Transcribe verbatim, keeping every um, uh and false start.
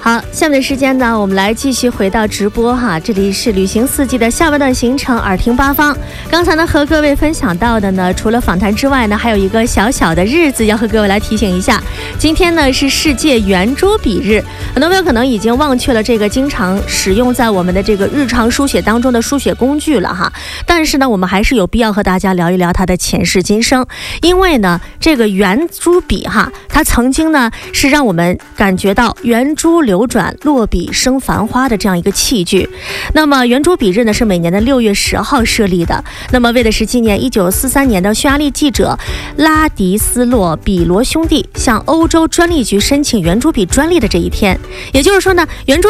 好，下面的时间呢，我们来继续回到直播哈，这里是旅行四季的下半段行程，耳听八方。刚才呢和各位分享到的呢，除了访谈之外呢，还有一个小小的日子要和各位来提醒一下。今天呢是世界圆珠笔日，很多朋友可能已经忘却了这个经常使用在我们的这个日常书写当中的书写工具了哈，但是呢我们还是有必要和大家聊一聊它的前世今生，因为呢这个圆珠笔哈，它曾经呢是让我们感觉到圆珠流转，落笔生繁花的这样一个器具。那么圆珠笔日呢是每年的六月十号设立的，那么为的是纪念一九四三年的匈牙利记者拉迪斯洛比罗兄弟向欧洲专利局申请圆珠笔专利的这一天。也就是说呢，圆珠